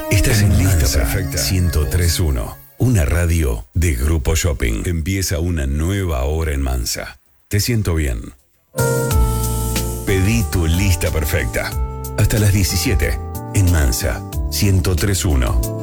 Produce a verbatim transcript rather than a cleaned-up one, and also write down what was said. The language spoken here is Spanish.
Estás en Lista Perfecta ciento tres punto uno, una radio de Grupo Shopping. Empieza una nueva hora en Mansa. Te siento bien. Pedí tu lista perfecta. Hasta las diecisiete en Mansa ciento tres punto uno.